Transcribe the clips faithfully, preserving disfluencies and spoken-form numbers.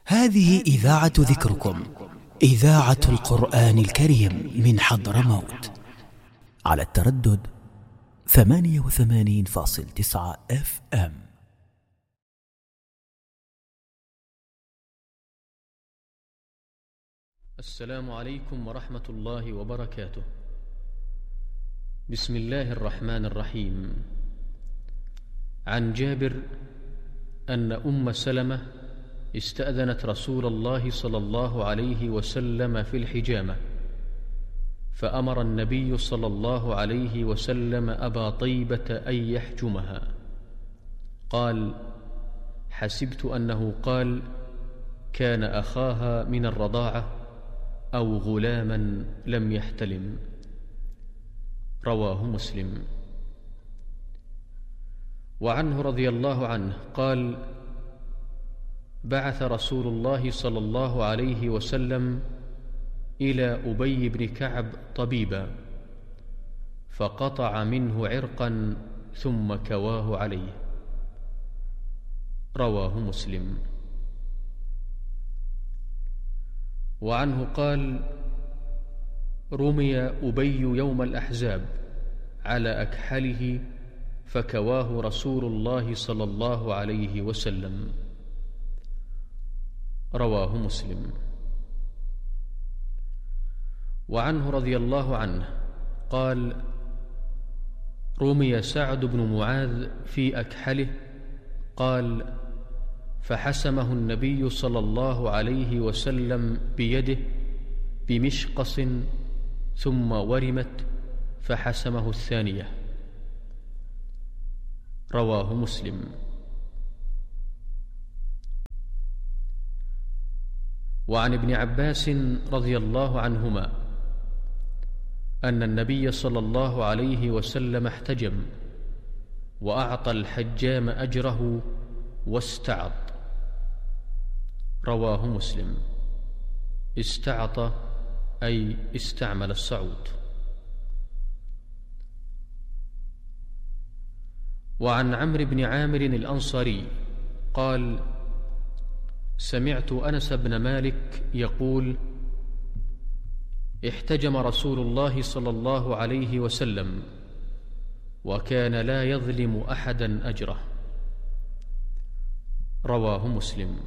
هذه إذاعة ذكركم، إذاعة القرآن الكريم من حضرموت، على التردد ثمانية وثمانين فاصل تسعة اف ام. السلام عليكم ورحمة الله وبركاته. بسم الله الرحمن الرحيم. عن جابر أن أم سلمة استأذنت رسول الله صلى الله عليه وسلم في الحجامة، فأمر النبي صلى الله عليه وسلم أبا طيبة أن يحجمها. قال: حسبت أنه قال: كان أخاها من الرضاعة أو غلاما لم يحتلم. رواه مسلم. وعنه رضي الله عنه قال: بعث رسول الله صلى الله عليه وسلم إلى أبي بن كعب طبيبا، فقطع منه عرقا ثم كواه عليه. رواه مسلم. وعنه قال: رمي أبي يوم الأحزاب على أكحله فكواه رسول الله صلى الله عليه وسلم. رواه مسلم. وعنه رضي الله عنه قال: رمي سعد بن معاذ في أكحله، قال: فحسمه النبي صلى الله عليه وسلم بيده بمشقص ثم ورمت فحسمه الثانية. رواه مسلم. وعن ابن عباس رضي الله عنهما أن النبي صلى الله عليه وسلم احتجم وأعطى الحجام أجره واستعط. رواه مسلم. استعط أي استعمل الصعود. وعن عمرو بن عامر الأنصاري قال: سمعت أنس بن مالك يقول: احتجم رسول الله صلى الله عليه وسلم وكان لا يظلم أحدا أجره. رواه مسلم.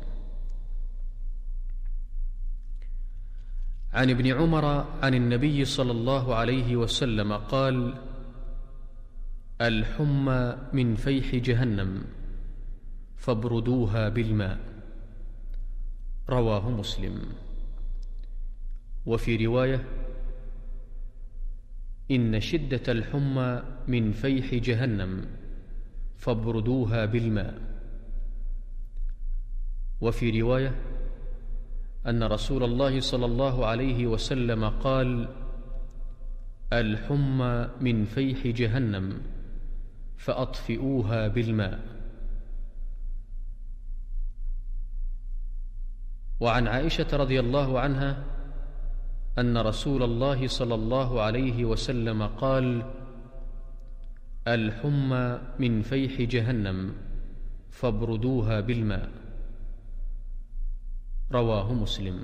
عن ابن عمر عن النبي صلى الله عليه وسلم قال: الحمى من فيح جهنم فابردوها بالماء. رواه مسلم. وفي رواية: إن شدة الحمى من فيح جهنم فابردوها بالماء. وفي رواية أن رسول الله صلى الله عليه وسلم قال: الحمى من فيح جهنم فأطفئوها بالماء. وعن عائشة رضي الله عنها أن رسول الله صلى الله عليه وسلم قال: الحمى من فيح جهنم فابردوها بالماء. رواه مسلم.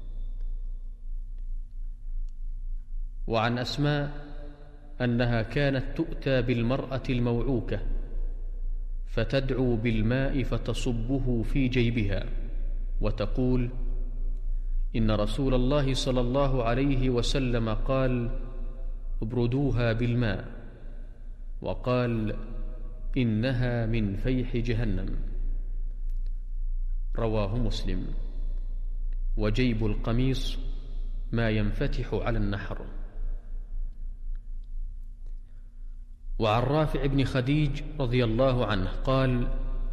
وعن أسماء أنها كانت تؤتى بالمرأة الموعوكة فتدعو بالماء فتصبه في جيبها وتقول: إن رسول الله صلى الله عليه وسلم قال: ابردوها بالماء، وقال: إنها من فيح جهنم. رواه مسلم. وجيب القميص ما ينفتح على النحر. وعن رافع بن خديج رضي الله عنه قال: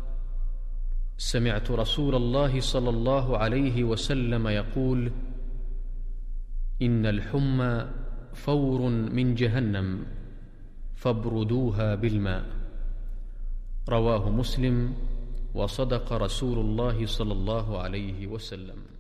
سمعت رسول الله صلى الله عليه وسلم يقول: إن الحمى فور من جهنم فابردوها بالماء. رواه مسلم. وصدق رسول الله صلى الله عليه وسلم.